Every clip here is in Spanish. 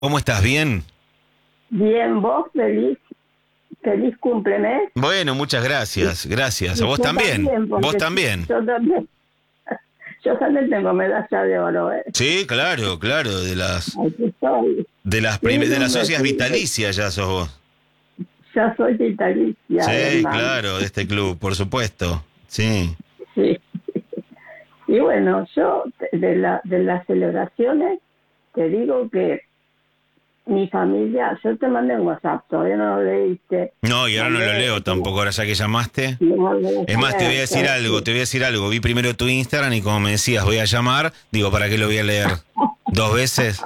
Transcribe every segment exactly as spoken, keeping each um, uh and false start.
¿Cómo estás? ¿Bien? Bien, vos, feliz, feliz cumplemes. Bueno, muchas Y, gracias, gracias. ¿A y vos yo también? también, ¿Vos porque también? yo también, yo también tengo medalla de oro, ¿eh? Sí, claro, claro, de las Aquí estoy. de las Sí, prime- de no las me socias olvidé. vitalicias ya sos vos. Ya soy vitalicia, Sí, además. claro, de este club, por supuesto. Sí. Sí. Y bueno, yo de, la, de las celebraciones te digo que mi familia, yo te mandé un WhatsApp, todavía no lo leíste, No, y ahora no lo mandé, leo tampoco, ahora ya que llamaste. no lo Es más, te voy a leer, decir algo, te voy a decir algo. Vi primero tu Instagram y como me decías, voy a llamar, digo, ¿para qué lo voy a leer dos veces?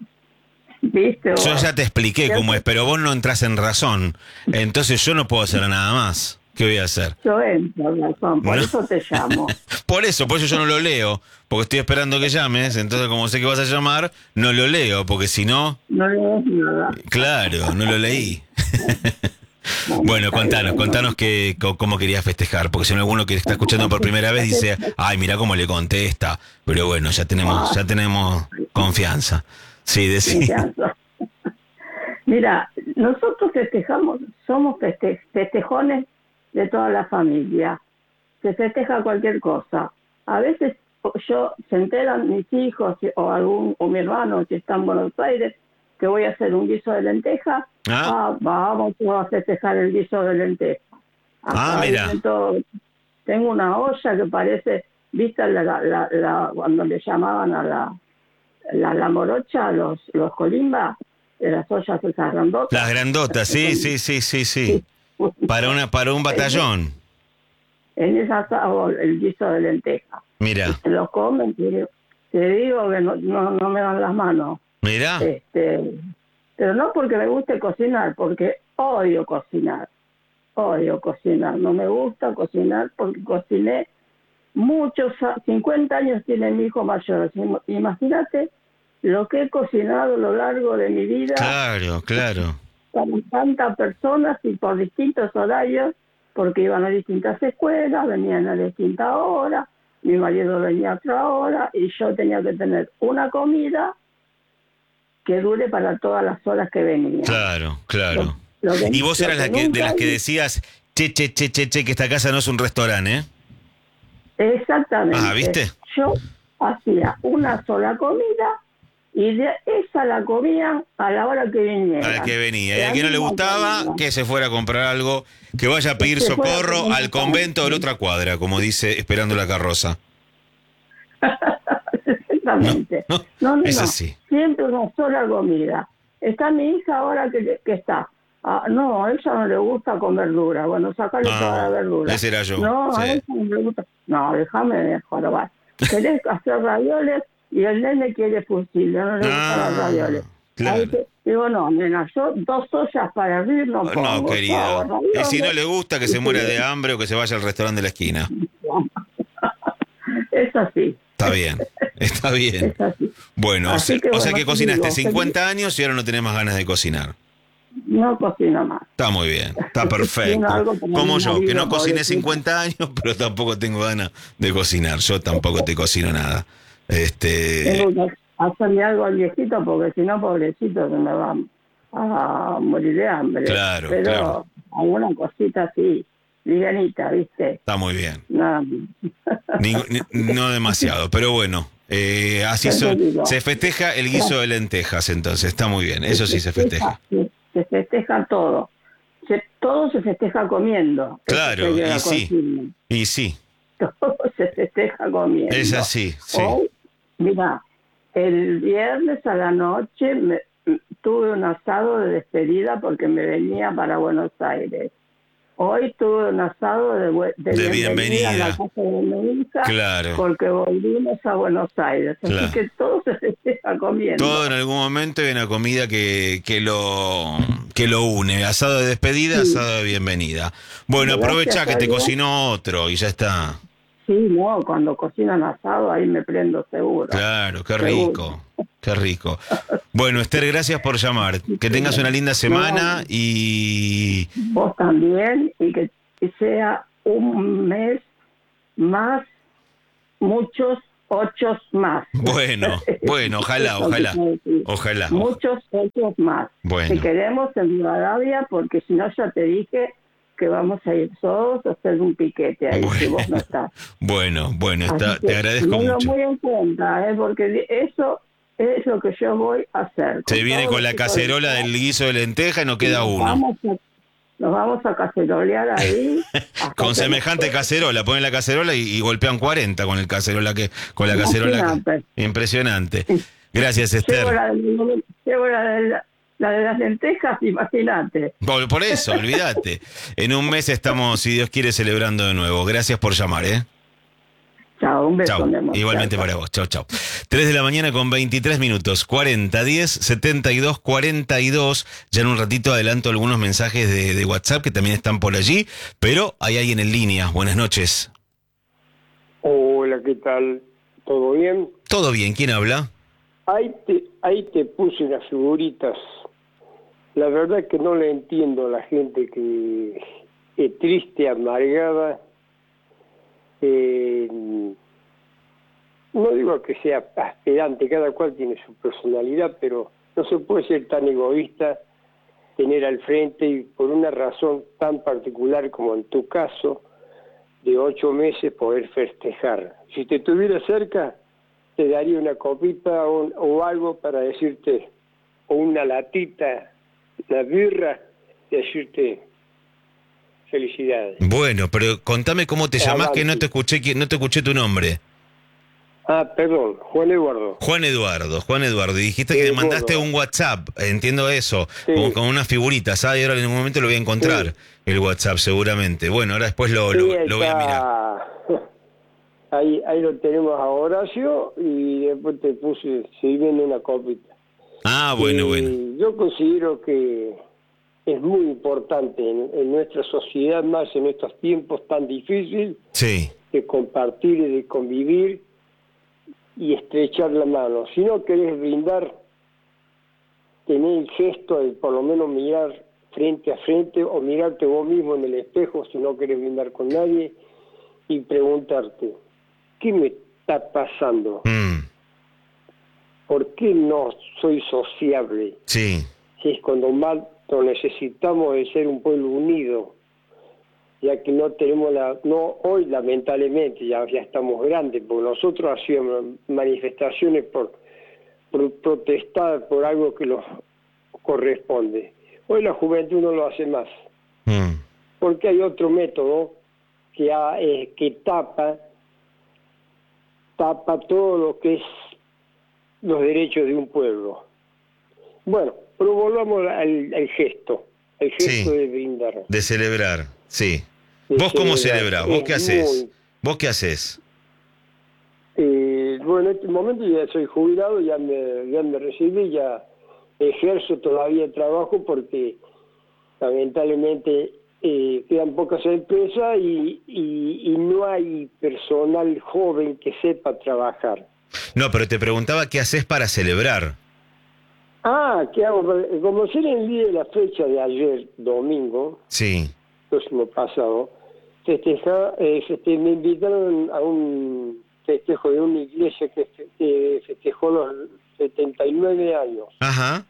viste Yo vos. ya te expliqué cómo es, pero vos no entras en razón. Entonces yo no puedo hacer nada más. ¿Qué voy a hacer? Yo entro, razón, por No. eso te llamo. Por eso, por eso yo no lo leo, porque estoy esperando que llames, entonces como sé que vas a llamar, no lo leo, porque si no, No lees nada. claro, no lo leí. Bueno, Bueno, está contanos, bien. contanos que, co- cómo querías festejar, porque si no alguno que está escuchando por primera vez dice, ay, mira cómo le contesta, pero bueno, ya tenemos, ya tenemos confianza. Sí, decí. Confianza. Mira, nosotros festejamos, somos feste- festejones de toda la familia. Se festeja cualquier cosa. A veces yo se enteran mis hijos o algún o mi hermano que está en Buenos Aires que voy a hacer un guiso de lenteja. Ah, Ah, vamos a festejar el guiso de lenteja. ah, Acá mira, vienen todos. Tengo una olla que parece, ¿viste la, la, la, la- cuando le llamaban a la, la, la morocha, los, los colimbas, de las ollas esas las grandotas? grandotas, sí, sí, sí, sí, sí. Sí. Para una, para un batallón. En esas hago el guiso de lenteja. Y Mira, se lo comen, te, te digo que no, no, no me dan las manos. mira. Este, pero no porque me guste cocinar, porque odio cocinar. Odio cocinar. No me gusta cocinar porque cociné muchos, a- cincuenta años tiene mi hijo mayor. Im- Imagínate lo que he cocinado a lo largo de mi vida Claro, claro. para tantas personas y por distintos horarios, porque iban a distintas escuelas, venían a distintas horas, mi marido venía a otra hora y yo tenía que tener una comida que dure para todas las horas que venían. Claro, Lo, claro. lo que, Y vos lo eras que la que, de nunca las que hice, decías, che, che, che, che, che, que esta casa no es un restaurante, ¿eh? Ah, exactamente, ¿viste? yo hacía una sola comida y de esa la comían a la hora que Al vinieran. que venía. Y La al que no le misma gustaba, comida. que se fuera a comprar algo, que vaya a Que pedir se fuera a socorro comer al una pan. convento de la otra cuadra, como dice, esperando la carroza. No, Exactamente. no, No, no, es no. así. Siempre una sola comida. Está mi hija ahora que, que está. Ah, no, a ella no le gusta con verdura. Bueno, sacarle toda la Ah, verdura. ese era yo. No, Sí. a ella no le gusta. No, déjame de jorobar. Querés hacer ravioles y el nene quiere fusil. No le gustan los Ah, ravioles. Ahí claro. te- digo, no, nena, yo dos ollas para hervir no No, pongo. Yo hago querida. Y si no ravioles le gusta, que y se muera si- de hambre o que se vaya al restaurante de la esquina. es así. Está bien, está bien. Es así. Bueno, o sea, Así que o sea bueno, que te cocinaste digo, feliz. cincuenta años y ahora no tenés más ganas de cocinar. No cocino más. Está muy bien, está Cocino perfecto. algo para mi Como yo, que marido, no cociné pobrecito. cincuenta años, pero tampoco tengo ganas de cocinar. Yo tampoco te cocino nada. Este, Tengo que hacerle algo al viejito porque si no, pobrecito, se me va a morir de hambre. claro, claro. Pero alguna cosita así, livianita, ¿viste? Está muy bien. Nada. Ni- ni- no demasiado, pero bueno. eh, así Ya te so- digo, se festeja el guiso de lentejas, entonces. Está muy bien. se Eso sí se festeja, festeja. se, se festeja todo. Se- todo se festeja comiendo. Esa Claro, sería y la sí, consigna. y sí. Todo se festeja Es comiendo. así, sí. Hoy, mira, el viernes a la noche me, tuve un asado de despedida porque me venía para Buenos Aires. Hoy tuve un asado de, bue- de De bienvenida en la bienvenida. casa de mi hija Claro, porque volvimos a Buenos Aires. Así claro. que todo se festeja Todo en comiendo. algún momento hay una comida que, que lo que lo une. Asado de despedida, Sí, asado de bienvenida. Bueno, aprovecha gracias que a te Dios. cocinó otro y ya está. Sí, no, cuando cocinan asado ahí me prendo seguro, Claro, qué seguro. rico, qué rico. Bueno, Esther, gracias por llamar. Que tengas una linda No, semana y vos también, y que sea un mes más, muchos ocho más. Bueno, bueno, ojalá, ojalá, ojalá. Muchos ocho más. Bueno. Que queremos en Rivadavia, porque si no ya te dije que vamos a ir todos a hacer un piquete ahí, Bueno, si vos no estás. bueno, bueno, está, Así que te agradezco tenlo mucho. muy en cuenta, ¿eh? Porque eso es lo que yo voy a hacer. Se viene con la cacerola del guiso de lenteja y no queda nos uno. Vamos a, nos vamos a cacerolear ahí. Con semejante nos... cacerola, ponen la cacerola y, y golpean cuarenta con el cacerola que, con la cacerola Impresionante. que, impresionante. Gracias, Esther. Llevo la, llevo la, la, la de las lentejas, imagínate. Por, por eso, olvídate. En un mes estamos, si Dios quiere, celebrando de nuevo. Gracias por llamar, ¿eh? Chao, un beso. Chao. Amor. Igualmente Chao, para vos. Chao, chao. tres de la mañana con veintitrés minutos. cuarenta, diez, setenta y dos, cuarenta y dos. Ya en un ratito adelanto algunos mensajes de, de WhatsApp que también están por allí. Pero hay alguien en línea. Buenas noches. Hola, ¿qué tal? ¿Todo bien? Todo bien. ¿Quién habla? Ahí te, ahí te puse unas figuritas. La verdad es que no le entiendo a la gente que es triste, amargada. Eh, no digo que sea aspirante, cada cual tiene su personalidad, pero no se puede ser tan egoísta, tener al frente y por una razón tan particular como en tu caso, de ocho meses poder festejar. Si te tuviera cerca, te daría una copita o, o algo para decirte, o una latita, una birra, y decirte felicidades. Bueno, pero contame cómo te llamás, Adelante. que no te escuché, que no te escuché tu nombre. Ah, perdón, Juan Eduardo. Juan Eduardo, Juan Eduardo. Y dijiste Sí, que le mandaste Eduardo. un WhatsApp, entiendo eso, Sí. con, con unas figuritas, ¿ah? Y ahora en un momento lo voy a encontrar, Sí. el WhatsApp seguramente. Bueno, ahora después lo, Sí, lo, lo voy a está- mirar. Ahí, ahí lo tenemos a Horacio y después te puse, si viene una copita. Ah, bueno, Y bueno. Yo considero que es muy importante en, en nuestra sociedad, más en estos tiempos tan difíciles, Sí, de compartir y de convivir y estrechar la mano. Si no querés brindar, tener el gesto de por lo menos mirar frente a frente o mirarte vos mismo en el espejo si no querés brindar con nadie y preguntarte, ¿qué me está pasando? mm, ¿Por qué no soy sociable? sí, Si es cuando más lo necesitamos de ser un pueblo unido, ya que no tenemos la, no hoy lamentablemente, ya, ya estamos grandes, porque nosotros hacíamos manifestaciones por, por protestar por algo que nos corresponde. Hoy la juventud no lo hace más, mm, porque hay otro método que, ha, eh, que tapa, tapa todo lo que es los derechos de un pueblo. Bueno, pero volvamos al, al gesto, el gesto Sí. de brindar. de celebrar, sí. de ¿Vos cómo celebrar. celebrás? ¿Vos Es qué haces? muy- ¿Vos qué haces? eh, bueno, en este momento ya soy jubilado, ya me, ya me recibí, ya ejerzo todavía el trabajo porque lamentablemente eh, quedan pocas empresas y, y, y no hay personal joven que sepa trabajar. No, pero te preguntaba qué haces para celebrar. Ah, ¿qué hago? Como ser el día de la fecha de ayer, domingo, Sí, próximo pasado, festeja, eh, feste- me invitaron a un festejo de una iglesia que, fe- que festejó los setenta y nueve años. ajá,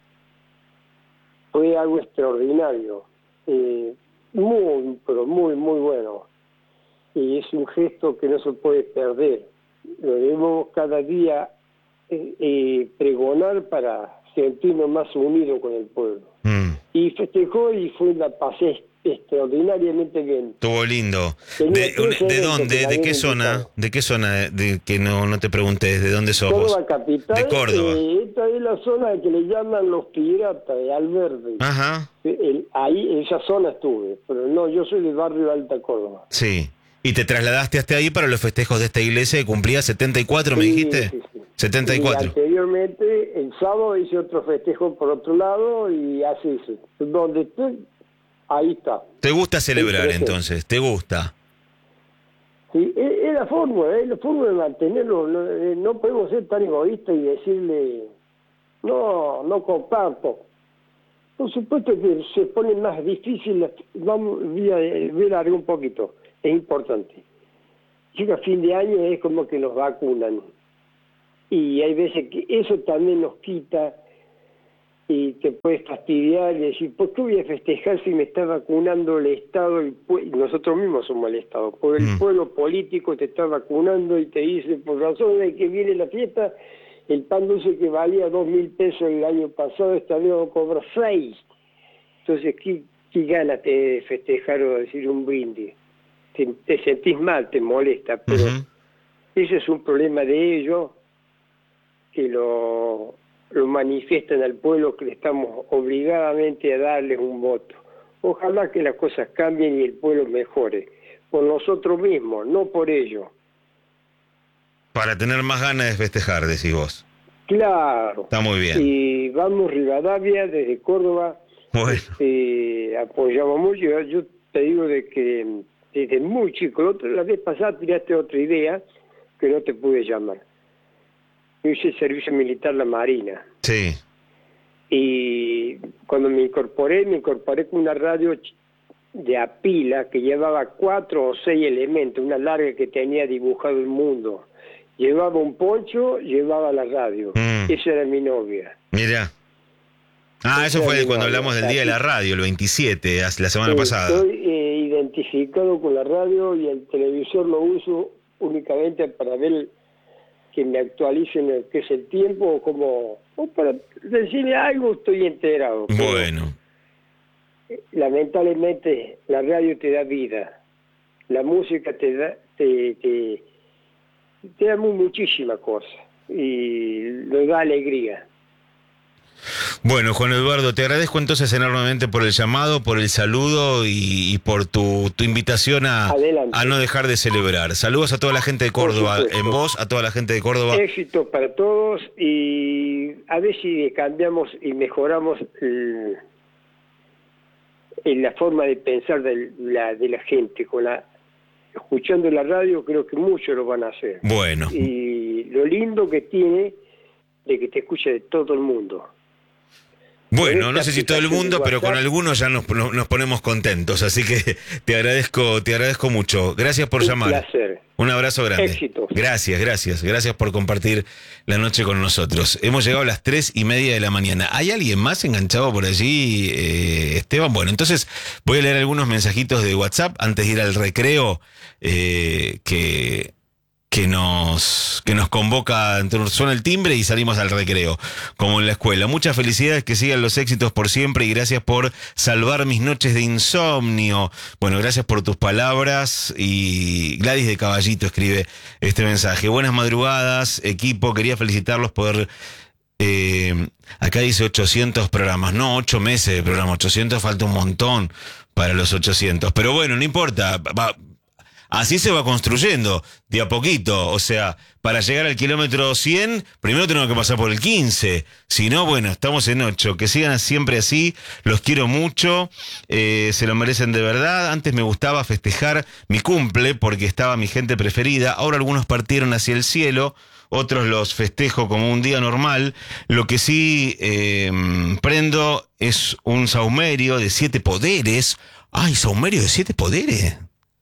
Fue algo extraordinario, eh, muy, pero muy, muy bueno. Y es un gesto que no se puede perder. Lo debemos cada día eh, eh, pregonar para sentirnos más unidos con el pueblo. mm, Y festejó y fue la pasé extraordinariamente bien. estuvo lindo. Tenía ¿De, tres un- de eventos que dónde? me ¿De habían qué zona? invitado. ¿De qué zona? De, que no, no te pregunté, ¿de dónde sos vos? Córdoba capital, De Córdoba. eh, esta es la zona que le llaman los piratas de Alverde. Ajá, El- ahí, en esa zona estuve, pero no, yo soy del barrio de Alta Córdoba. sí. ¿Y te trasladaste hasta ahí para los festejos de esta iglesia que cumplía setenta y cuatro, me Sí, dijiste? sí, sí. setenta y Y cuatro. anteriormente, el sábado hice otro festejo por otro lado y así es. Donde estoy, ahí está. ¿Te gusta celebrar presente. entonces? ¿Te gusta? Sí, es, es la fórmula, es la fórmula de mantenerlo. No, eh, no podemos ser tan egoístas y decirle, no, no comparto. Por supuesto que se pone más difícil, vamos, voy a, voy a alargar un poquito, es importante. Llega fin de año es como que nos vacunan. y hay veces que eso también nos quita y te puedes fastidiar y decir, ¿por qué voy a festejar si me está vacunando el Estado? Y nosotros mismos somos el Estado, porque el Mm. pueblo político te está vacunando y te dice, por razón de que viene la fiesta, el pan dulce que valía dos mil pesos el año pasado, esta vez va a cobrar seis. Entonces, ¿qué, qué ganas te de festejar o decir un brindis? Te, te sentís mal, te molesta, pero Uh-huh. ese es un problema de ellos que lo, lo manifiestan al pueblo, que le estamos obligadamente a darles un voto. Ojalá que las cosas cambien y el pueblo mejore, por nosotros mismos, no por ellos. Para tener más ganas de festejar, decís vos. Claro. Está muy bien. Y vamos Rivadavia, desde Córdoba, Bueno. este, apoyamos mucho. Yo, yo te digo de que desde muy chico, la, otra, la vez pasada tiraste otra idea que no te pude llamar. Yo hice servicio militar en la Marina. Sí. Y cuando me incorporé, me incorporé con una radio de a pila que llevaba cuatro o seis elementos, una larga que tenía dibujado el mundo. Llevaba un poncho, llevaba la radio. Mm. Esa era mi novia. Mira. Ah, eso fue cuando hablamos del Día de la Radio, el veintisiete, la semana Sí, pasada. Estoy eh, identificado con la radio y el televisor lo uso únicamente para ver que me actualicen el que es el tiempo o como o para decirle algo estoy enterado. Pero, Bueno. lamentablemente la radio te da vida, la música te da te, te, te da muy, muchísimas cosas y lo da alegría. Bueno, Juan Eduardo, te agradezco entonces enormemente por el llamado, por el saludo y, y por tu, tu invitación a, a no dejar de celebrar. Saludos a toda la gente de Córdoba, en vos, a toda la gente de Córdoba. Éxito para todos y a ver si cambiamos y mejoramos el, en la forma de pensar de la, de la gente. Con la escuchando la radio creo que muchos lo van a hacer. Bueno. Y lo lindo que tiene de que te escucha de todo el mundo. Bueno, no sé si todo el mundo, pero con algunos ya nos, nos ponemos contentos, así que te agradezco, te agradezco mucho. Gracias por llamar. Un placer. Un abrazo grande. Éxitos. Gracias, gracias, gracias por compartir la noche con nosotros. Hemos llegado a las tres y media de la mañana. ¿Hay alguien más enganchado por allí, eh, Esteban? Bueno, entonces voy a leer algunos mensajitos de WhatsApp antes de ir al recreo eh, que... que nos que nos convoca, suena el timbre y salimos al recreo, como en la escuela. Muchas felicidades, que sigan los éxitos por siempre y gracias por salvar mis noches de insomnio. Bueno, gracias por tus palabras y Gladys de Caballito escribe este mensaje. Buenas madrugadas, equipo, quería felicitarlos por... Eh, acá dice ochocientos programas, no, ocho meses de programa, ochocientos falta un montón para los ochocientos, pero bueno, no importa, va... Así se va construyendo, de a poquito. O sea, para llegar al kilómetro cien, primero tenemos que pasar por el quince. Si no, bueno, estamos en ocho. Que sigan siempre así, los quiero mucho, eh, se lo merecen de verdad. Antes me gustaba festejar mi cumple porque estaba mi gente preferida. Ahora algunos partieron hacia el cielo, otros los festejo como un día normal. Lo que sí eh, prendo es un saumerio de siete poderes. ¡Ay, saumerio de siete poderes!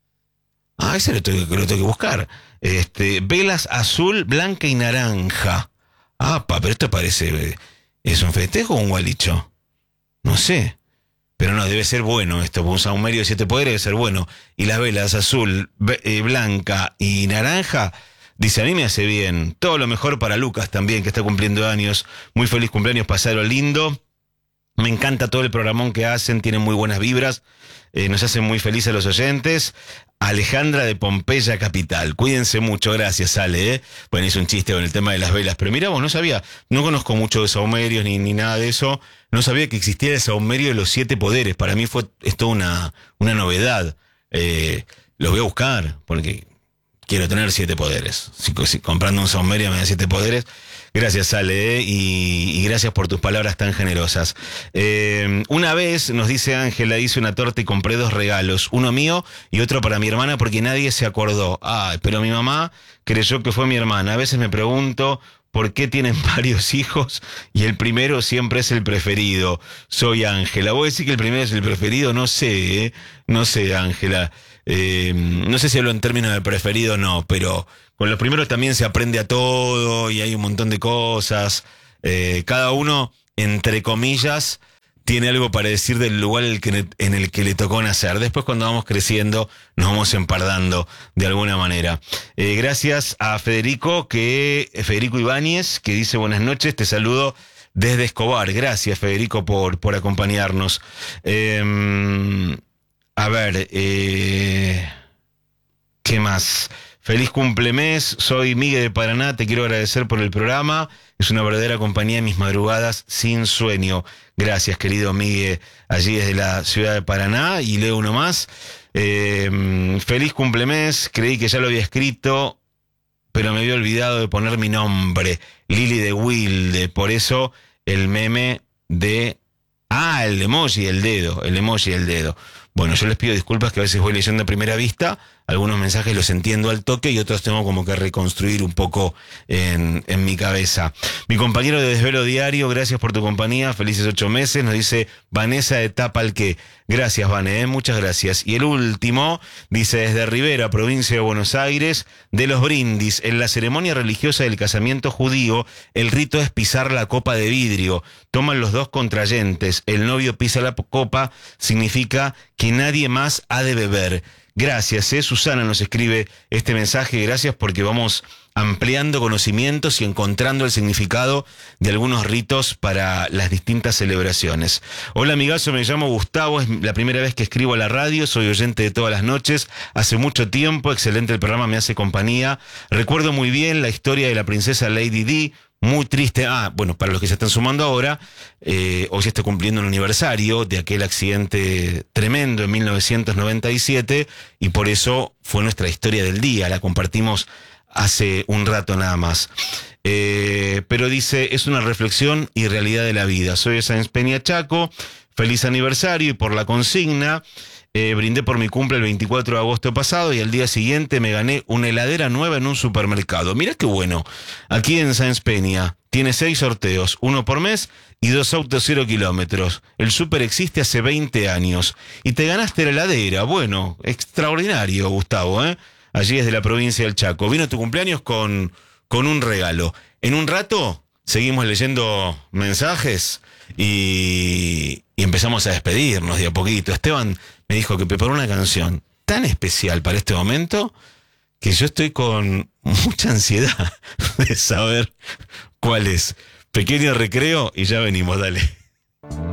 Ah, ese lo tengo, lo tengo que buscar. Este, velas azul, blanca y naranja. Ah, pa, pero esto parece... ¿Es un festejo o un gualicho? No sé. Pero no, debe ser bueno esto. Un saumerio de siete poderes debe ser bueno. Y las velas azul, eh, blanca y naranja, dice, a mí me hace bien. Todo lo mejor para Lucas también, que está cumpliendo años. Muy feliz cumpleaños, pasarlo lindo. Me encanta todo el programón que hacen, tienen muy buenas vibras. Eh, nos hacen muy felices los oyentes. Alejandra de Pompeya Capital. Cuídense mucho, gracias Ale. ¿eh? Bueno, hice un chiste con el tema de las velas, pero mira vos, no sabía, no conozco mucho de saumerios ni, ni nada de eso. No sabía que existía el saumerio de los siete poderes. Para mí fue esto una, una novedad. Eh, lo voy a buscar, porque quiero tener siete poderes. Si, si comprando un saumerio me da siete poderes. Gracias, Ale, ¿eh? y, y gracias por tus palabras tan generosas. Eh, una vez, nos dice Ángela, hice una torta y compré dos regalos, uno mío y otro para mi hermana porque nadie se acordó. Ah, pero mi mamá creyó que fue mi hermana. A veces me pregunto por qué tienen varios hijos y el primero siempre es el preferido. Soy Ángela. ¿Vos decís que el primero es el preferido? No sé, ¿eh? No sé, Ángela. eh, no sé si hablo en términos de preferido o no, pero con los primeros también se aprende a todo y hay un montón de cosas. Eh, cada uno, entre comillas, tiene algo para decir del lugar en el, que, en el que le tocó nacer. Después, cuando vamos creciendo, nos vamos empardando de alguna manera. Eh, gracias a Federico, que Federico Ibáñez, que dice buenas noches, te saludo desde Escobar. Gracias, Federico, por, por acompañarnos. Eh, a ver, eh, ¿qué más? Feliz cumplemes, soy Miguel de Paraná, te quiero agradecer por el programa, es una verdadera compañía en mis madrugadas sin sueño. Gracias, querido Miguel, allí desde la ciudad de Paraná. Y leo uno más, eh, feliz cumplemes, creí que ya lo había escrito, pero me había olvidado de poner mi nombre, Lili de Wilde, por eso el meme de... Ah, el emoji, el dedo, el emoji, el dedo. Bueno, yo les pido disculpas que a veces voy leyendo a primera vista, algunos mensajes los entiendo al toque y otros tengo como que reconstruir un poco en, en mi cabeza. Mi compañero de Desvelo Diario, gracias por tu compañía, felices ocho meses, nos dice Vanessa de Tapalqué. Gracias, Vane, ¿eh? Muchas gracias. Y el último, dice desde Rivera, provincia de Buenos Aires, de los brindis. En la ceremonia religiosa del casamiento judío, el rito es pisar la copa de vidrio. Toman los dos contrayentes. El novio pisa la copa, significa que nadie más ha de beber. Gracias, ¿eh? Susana nos escribe este mensaje, gracias porque vamos ampliando conocimientos y encontrando el significado de algunos ritos para las distintas celebraciones. Hola amigazo, me llamo Gustavo, es la primera vez que escribo a la radio, soy oyente de todas las noches, hace mucho tiempo, excelente el programa, me hace compañía. Recuerdo muy bien la historia de la princesa Lady Di, muy triste. Ah, bueno, para los que se están sumando ahora, eh, hoy se está cumpliendo un aniversario de aquel accidente tremendo en mil novecientos noventa y siete y por eso fue nuestra historia del día, la compartimos hace un rato nada más. Eh, pero dice, es una reflexión y realidad de la vida. Soy de Sáenz Peña, Chaco, feliz aniversario y por la consigna... Eh, brindé por mi cumple el veinticuatro de agosto pasado y al día siguiente me gané una heladera nueva en un supermercado. Mirá qué bueno. Aquí en Sáenz Peña tiene seis sorteos, uno por mes y dos autos cero kilómetros. El súper existe hace veinte años. Y te ganaste la heladera. Bueno, extraordinario, Gustavo, ¿eh? Allí desde la provincia del Chaco. Vino tu cumpleaños con, con un regalo. En un rato seguimos leyendo mensajes y, y empezamos a despedirnos de a poquito. Esteban me dijo que preparó una canción tan especial para este momento que yo estoy con mucha ansiedad de saber cuál es. Pequeño recreo y ya venimos, dale.